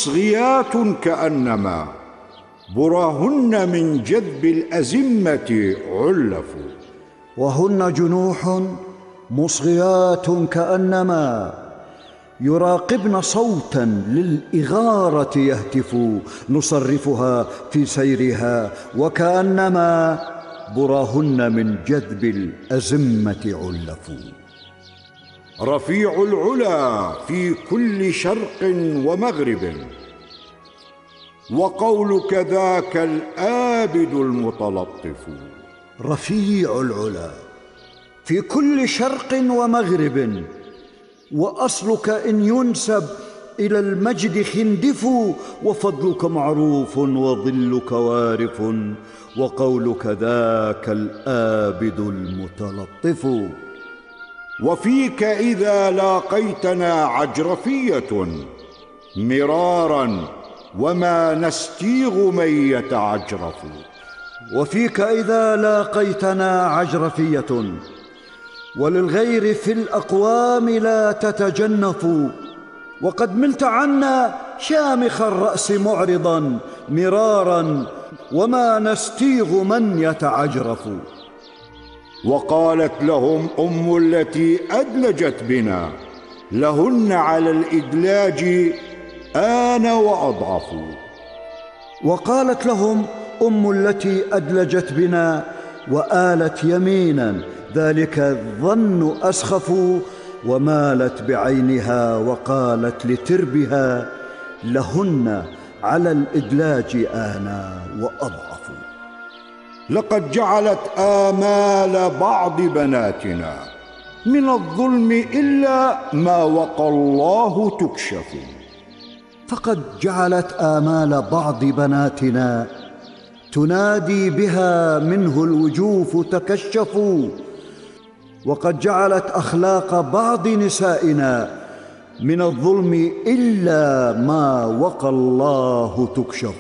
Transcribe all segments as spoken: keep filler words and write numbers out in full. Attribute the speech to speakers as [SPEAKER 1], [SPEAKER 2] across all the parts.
[SPEAKER 1] مصغيات كأنما براهن من جذب الأزمة علف.
[SPEAKER 2] وهن جنوح مصغيات كأنما يراقبن صوتا للإغارة يهتف، نصرفها في سيرها وكأنما براهن من جذب الأزمة علف.
[SPEAKER 1] رفيع العلا في كل شرق ومغرب، وقولك ذاك الآبد المتلطف.
[SPEAKER 2] رفيع العلا في كل شرق ومغرب، وأصلك إن ينسب إلى المجد خندف، وفضلك معروف وظلك وارف، وقولك ذاك الآبد المتلطف.
[SPEAKER 1] وفيك إذا لاقيتنا عجرفية مرارا، وما نستيغ من يتعجرف.
[SPEAKER 2] وفيك إذا لاقيتنا عجرفية، وللغير في الأقوام لا تتجنف، وقد ملت عنا شامخ الرأس معرضا مرارا، وما نستيغ من يتعجرف.
[SPEAKER 1] وقالت لهم أم التي أدلجت بنا، لهن على الإدلاج آن وأضعف.
[SPEAKER 2] وقالت لهم أم التي أدلجت بنا وآلت يمينا، ذلك الظن أسخف، ومالت بعينها وقالت لتربها، لهن على الإدلاج آنا وأضعف.
[SPEAKER 1] لقد جعلت آمال بعض بناتنا من الظلم إلا ما وقى الله تكشف.
[SPEAKER 2] فقد جعلت آمال بعض بناتنا تنادي بها منه الوجوف تكشفوا، وقد جعلت أخلاق بعض نسائنا من الظلم إلا ما وقى الله تكشف.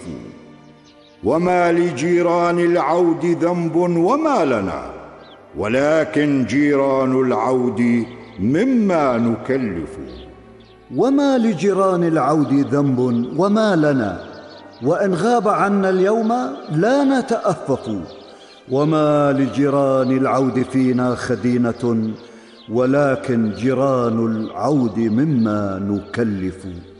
[SPEAKER 1] وما لجيران العود ذنب وما لنا، ولكن جيران العود مما نكلف.
[SPEAKER 2] وما لجيران العود ذنب وما لنا، وإن غاب عنا اليوم لا نتأفف. وما لجيران العود فينا خدينة، ولكن جيران العود مما نكلف.